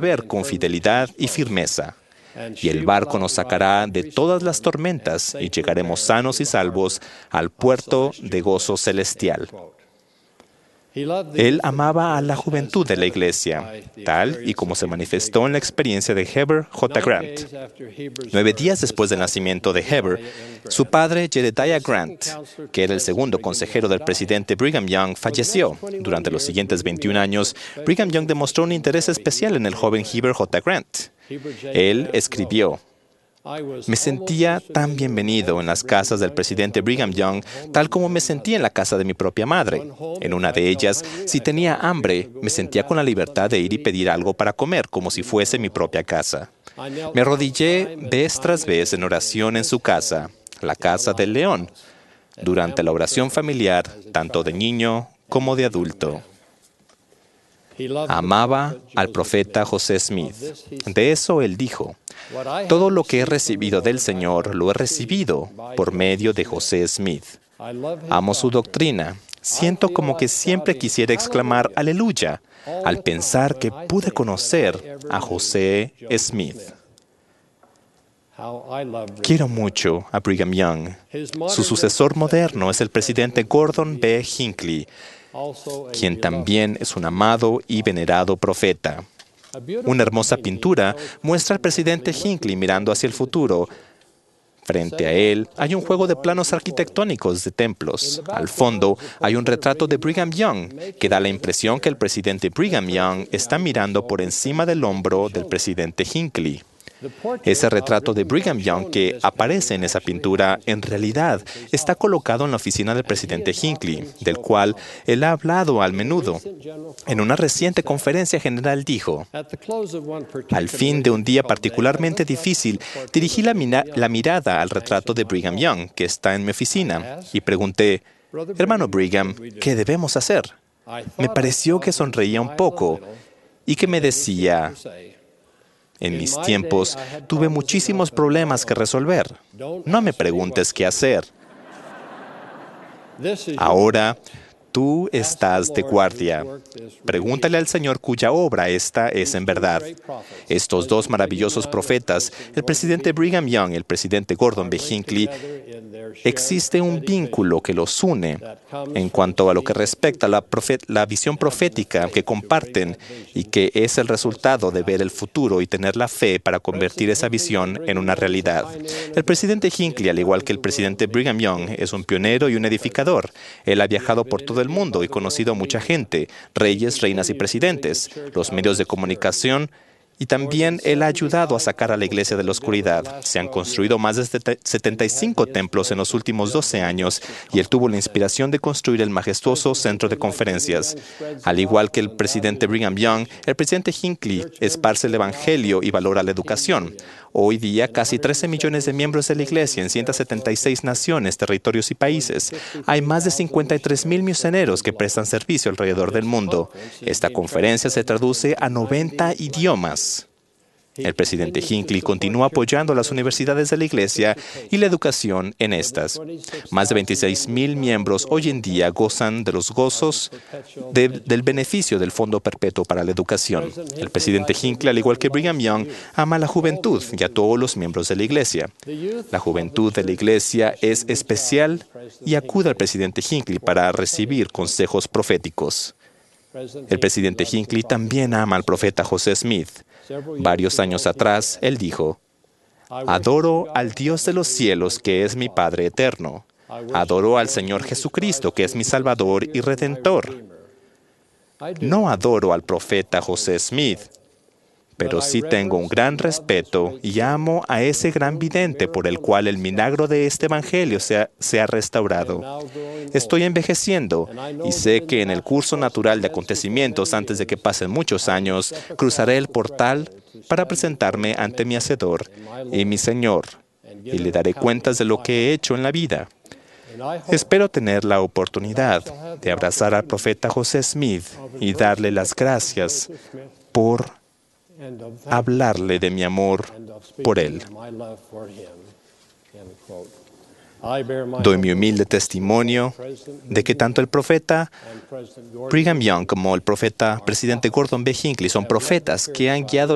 resolver con fidelidad y firmeza. Y el barco nos sacará de todas las tormentas y llegaremos sanos y salvos al puerto de gozo celestial. Él amaba a la juventud de la iglesia, tal y como se manifestó en la experiencia de Heber J. Grant. 9 días después del nacimiento de Heber, su padre Jedediah Grant, que era el segundo consejero del presidente Brigham Young, falleció. Durante los siguientes 21 años, Brigham Young demostró un interés especial en el joven Heber J. Grant. Él escribió: "Me sentía tan bienvenido en las casas del presidente Brigham Young, tal como me sentía en la casa de mi propia madre. En una de ellas, si tenía hambre, me sentía con la libertad de ir y pedir algo para comer, como si fuese mi propia casa. Me arrodillé vez tras vez en oración en su casa, la casa del león, durante la oración familiar, tanto de niño como de adulto." Amaba al profeta José Smith. De eso él dijo: "Todo lo que he recibido del Señor lo he recibido por medio de José Smith. Amo su doctrina. Siento como que siempre quisiera exclamar aleluya al pensar que pude conocer a José Smith." Quiero mucho a Brigham Young. Su sucesor moderno es el presidente Gordon B. Hinckley, quien también es un amado y venerado profeta. Una hermosa pintura muestra al presidente Hinckley mirando hacia el futuro. Frente a él hay un juego de planos arquitectónicos de templos. Al fondo hay un retrato de Brigham Young que da la impresión que el presidente Brigham Young está mirando por encima del hombro del presidente Hinckley. Ese retrato de Brigham Young que aparece en esa pintura, en realidad, está colocado en la oficina del presidente Hinckley, del cual él ha hablado al menudo. En una reciente conferencia general dijo: "Al fin de un día particularmente difícil, dirigí la mirada al retrato de Brigham Young, que está en mi oficina, y pregunté: hermano Brigham, ¿qué debemos hacer?" Me pareció que sonreía un poco y que me decía: "En mis tiempos tuve muchísimos problemas que resolver. No me preguntes qué hacer. Ahora tú estás de guardia. Pregúntale al Señor cuya obra esta es en verdad." Estos dos maravillosos profetas, el presidente Brigham Young y el presidente Gordon B. Hinckley, existe un vínculo que los une en cuanto a lo que respecta a la visión profética que comparten y que es el resultado de ver el futuro y tener la fe para convertir esa visión en una realidad. El presidente Hinckley, al igual que el presidente Brigham Young, es un pionero y un edificador. Él ha viajado por todo el mundo y conocido a mucha gente, reyes, reinas y presidentes, los medios de comunicación, y también él ha ayudado a sacar a la iglesia de la oscuridad. Se han construido más de 75 templos en los últimos 12 años y él tuvo la inspiración de construir el majestuoso centro de conferencias. Al igual que el presidente Brigham Young, el presidente Hinckley esparce el evangelio y valora la educación. Hoy día, casi 13 millones de miembros de la iglesia en 176 naciones, territorios y países. Hay más de 53,000 misioneros que prestan servicio alrededor del mundo. Esta conferencia se traduce a 90 idiomas. El presidente Hinckley continúa apoyando las universidades de la iglesia y la educación en estas. Más de 26,000 miembros hoy en día gozan de los gozos del beneficio del Fondo Perpetuo para la Educación. El presidente Hinckley, al igual que Brigham Young, ama a la juventud y a todos los miembros de la iglesia. La juventud de la iglesia es especial y acude al presidente Hinckley para recibir consejos proféticos. El presidente Hinckley también ama al profeta José Smith. Varios años atrás, él dijo: "Adoro al Dios de los cielos, que es mi Padre eterno. Adoro al Señor Jesucristo, que es mi Salvador y Redentor. No adoro al profeta José Smith, pero sí tengo un gran respeto y amo a ese gran vidente por el cual el milagro de este evangelio se ha restaurado. Estoy envejeciendo y sé que en el curso natural de acontecimientos, antes de que pasen muchos años, cruzaré el portal para presentarme ante mi Hacedor y mi Señor, y le daré cuentas de lo que he hecho en la vida. Espero tener la oportunidad de abrazar al profeta José Smith y darle las gracias por hablarle de mi amor por él. Doy mi humilde testimonio de que tanto el profeta Brigham Young como el presidente Gordon B. Hinckley son profetas que han guiado